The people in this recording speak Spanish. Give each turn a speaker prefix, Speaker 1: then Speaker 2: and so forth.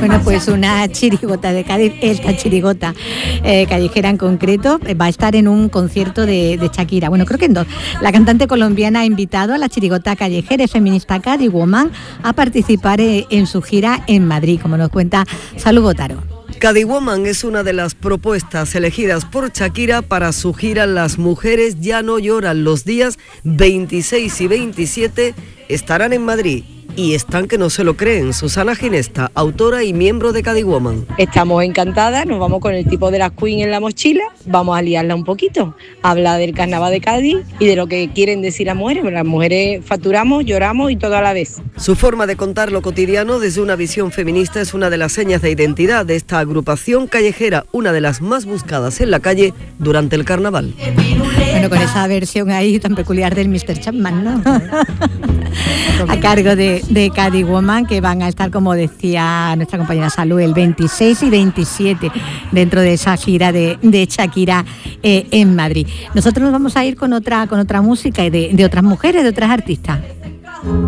Speaker 1: Bueno, pues una chirigota de Cádiz, esta chirigota callejera en concreto, va a estar en un concierto de Shakira. Bueno, creo que en dos. La cantante colombiana ha invitado a la chirigota callejera y feminista Cádiz Woman a participar en su gira en Madrid, como nos cuenta Salud Botaro.
Speaker 2: Cádiz Woman es una de las propuestas elegidas por Shakira para su gira Las Mujeres Ya No Lloran. Los días 26 y 27 estarán en Madrid. Y están que no se lo creen. Susana Ginesta, autora y miembro de Cádiz Woman.
Speaker 3: Estamos encantadas, nos vamos con el tipo de las Queen en la mochila, vamos a liarla un poquito, habla del carnaval de Cádiz y de lo que quieren decir las mujeres. Las mujeres facturamos, lloramos y todo a la vez.
Speaker 2: Su forma de contar lo cotidiano desde una visión feminista es una de las señas de identidad de esta agrupación callejera, una de las más buscadas en la calle durante el carnaval.
Speaker 1: Bueno, con esa versión ahí tan peculiar del Mr. Chapman, ¿no? A cargo de Cádiz Woman, que van a estar, como decía nuestra compañera Salud, el 26 y 27 dentro de esa gira de Shakira en Madrid. Nosotros nos vamos a ir con otra música y de otras mujeres, de otras artistas.